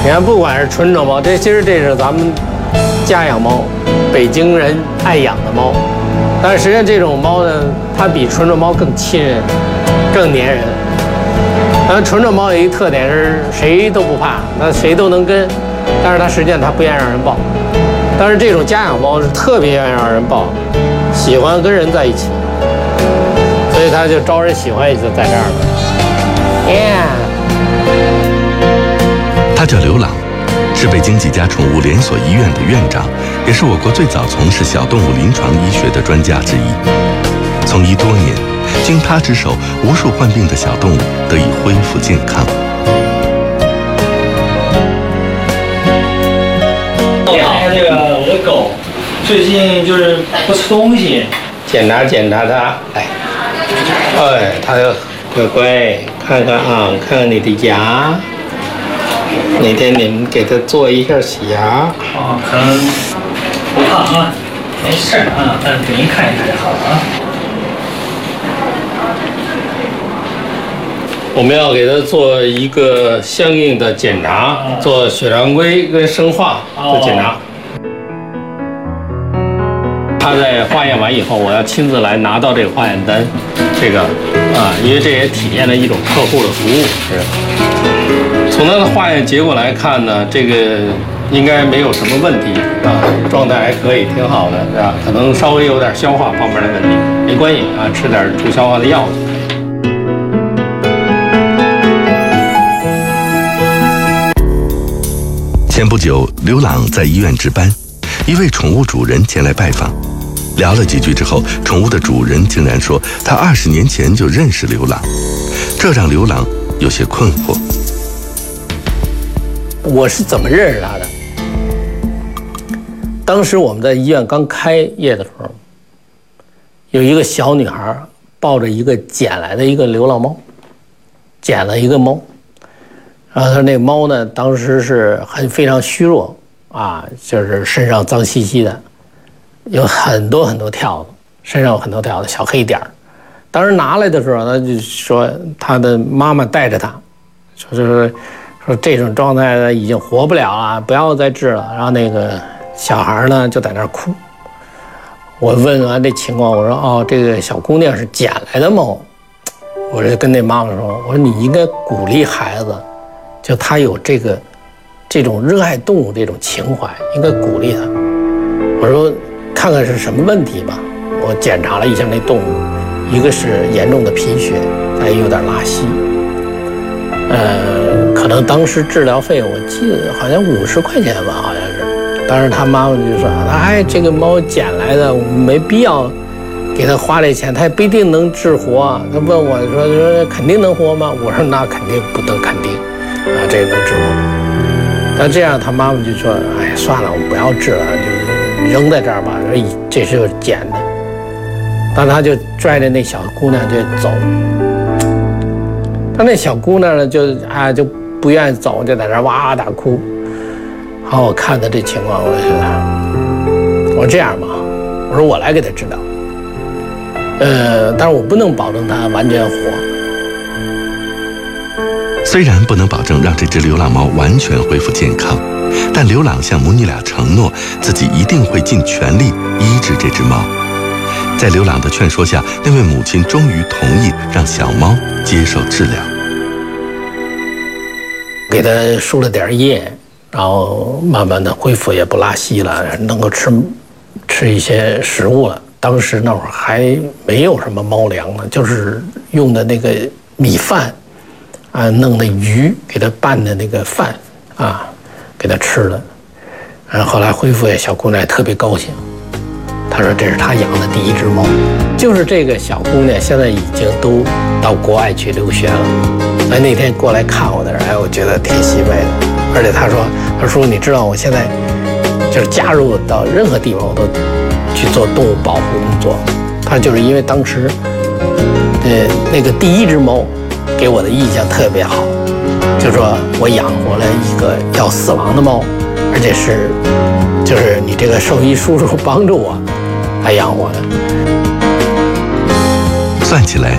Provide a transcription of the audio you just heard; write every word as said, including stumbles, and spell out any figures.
你看，不管是纯种猫，这其实这是咱们家养猫，北京人爱养的猫。但是实际上这种猫呢，它比纯种猫更亲人，更粘人。然后纯种猫有一特点是谁都不怕，那谁都能跟，但是它实际上它不愿意让人抱。但是这种家养猫是特别愿意让人抱，喜欢跟人在一起，所以它就招人喜欢，也就在这儿了。耶、yeah 他叫刘朗，是北京几家宠物连锁医院的院长，也是我国最早从事小动物临床医学的专家之一。从医多年，经他之手，无数患病的小动物得以恢复健康。 你好，这个我的狗最近就是不吃东西， 检查检查它，哎，哎，它要乖乖，看看啊，看看你的牙。哪天你们给它做一下洗牙？ 啊，可能不胖啊，没事啊，但是给您看一看就好了啊。 我们要给它做一个相应的检查，做血常规跟生化的检查。他在化验完以后，我要亲自来拿到这个化验单，这个啊，因为这也体现了一种客户的服务。是，从他的化验结果来看呢，这个应该没有什么问题啊，状态还可以，挺好的，是吧？可能稍微有点消化方面的问题，没关系啊，吃点助消化的药就可以。 前不久，刘朗在医院值班，一位宠物主人前来拜访。聊了几句之后，宠物的主人竟然说他二十年前就认识刘朗，这让刘朗有些困惑。 我是怎么认识他的？当时我们在医院刚开业的时候，有一个小女孩抱着一个捡来的一个流浪猫，捡了一个猫。然后他那猫呢，当时是很非常虚弱啊，就是身上脏兮兮的，有很多很多跳蚤，身上有很多跳蚤，小黑点儿。当时拿来的时候，他就说他的妈妈带着他，说就是说这种状态呢已经活不了了，不要再治了。然后那个小孩呢就在那儿哭。我问完这情况，我说哦，这个小姑娘是捡来的猫。我就跟那妈妈说，我说你应该鼓励孩子。就他有这个这种热爱动物这种情怀，应该鼓励他。我说看看是什么问题吧。我检查了一下那动物，一个是严重的贫血，再有点拉稀。呃，可能当时治疗费我记得好像五十块钱吧，好像是。当时他妈妈就说：“哎，这个猫捡来的，我们没必要给他花这钱，他也不一定能治活。”他问我说：“说肯定能活吗？”我说：“那肯定不能肯定。”啊，这个能治活。但这样他妈妈就说：“哎呀，算了，我们不要治了，就扔在这儿吧。这是捡的。”但他就拽着那小姑娘就走。他那小姑娘呢，就啊就不愿意走，就在那哇哇大哭。好，我看他这情况，我说：“我说这样吧，我说我来给他治疗。呃，但是我不能保证他完全活。” 虽然不能保证让这只流浪猫完全恢复健康，但刘朗向母女俩承诺，自己一定会尽全力医治这只猫。在刘朗的劝说下，那位母亲终于同意让小猫接受治疗。 给它输了点液，然后慢慢的恢复，也不拉稀了，能够吃吃一些食物了。当时那会儿还没有什么猫粮呢，就是用的那个米饭。啊，弄的鱼给它拌的那个饭啊，给它吃了。然后后来恢复，小姑娘也特别高兴。她说这是她养的第一只猫。就是这个小姑娘现在已经都到国外去留学了。哎，那天过来看我的人，哎，我觉得挺欣慰的。而且她说，她说你知道我现在就是加入到任何地方我都去做动物保护工作。她就是因为当时呃那个第一只猫。给我的印象特别好，就说我养活了一个要死亡的猫，而且是，就是你这个兽医叔叔帮助我来养活的。 算起来，